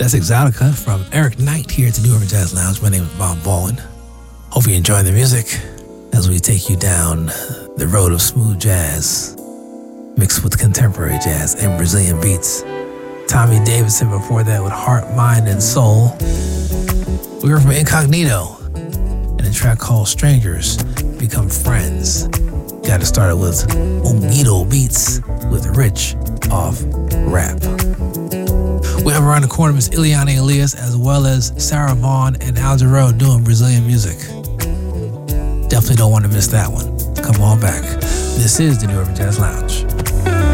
That's Exotica from Eric Knight here at the New Urban Jazz Lounge. My name is Bob Baldwin. Hope you enjoy the music as we take you down the road of smooth jazz mixed with contemporary jazz and Brazilian beats. Tommy Davidson before that with Heart, Mind, and Soul. We heard from Incognito and a track called Strangers Become Friends. Got it started with Omido Beats with Rich off Rap. We have around the corner Miss Ileana Elias as well as Sarah Vaughan and Al Jarreau doing Brazilian music. Definitely don't want to miss that one. Come on back. This is the New Urban Jazz Lounge.